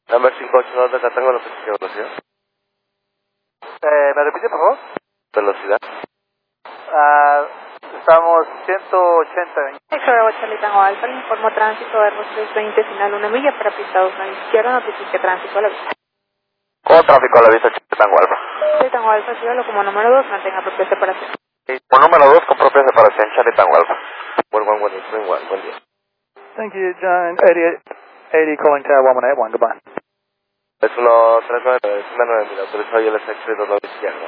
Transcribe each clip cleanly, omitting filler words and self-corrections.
Number 582 de Catango, la petición de velocidad. ¿Me repite, por favor? Velocidad. Estamos 180. Extra Charlie Tango Alfa, le informo tránsito Airbus 320, final 1 milla para pista 2 a la izquierda, notifique tránsito a la vista. ¿Cómo tráfico a la vista, Tango Alfa? Charlie Tango Alfa, síguelo como número 2, mantenga propia separación. Por número 2, con propia separación, Charlie Tango Alfa. Buen día. Thank you, John. 80 calling tower 1181, goodbye. Es 139, es 19000, autorizado y el SX 2 a la izquierda.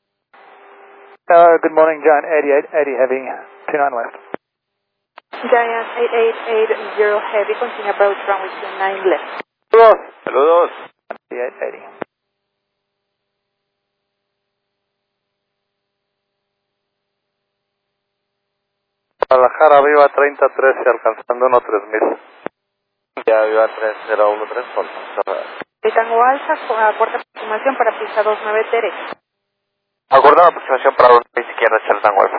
Good morning, John. 80 heavy, 29 left. Giant 8880 Heavy, continue approach runway 29 left. Saludos. 80. Guadalajara arriba 3013, alcanzando 3000. Ya arriba 3013, con Tango Alfa, cuarta aproximación para pista 29 derecha. acuerdo la aproximación para la izquierda, Charlie Tango Alfa.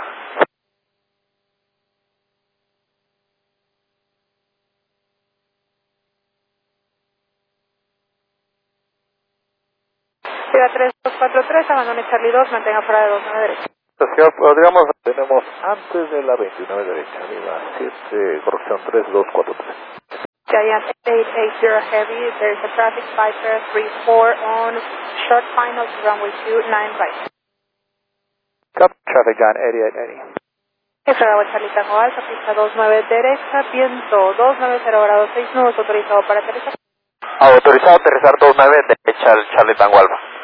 Ciudad 3243, abandone Charlie 2, mantenga fuera de 29 derecha. Digamos, tenemos antes de la 29 derecha, arriba 7, corrección 3243. Giant 8880 Heavy, there is a traffic fighter 34 on short final to runway 29 right. Copy, traffic John, 8880. Extra Charlie Tango Alfa, pista 29 derecha, viento 290 grados 6 nudos, autorizado para aterrizar. Autorizado a aterrizar 29 derecha, Charlie Tango Alfa.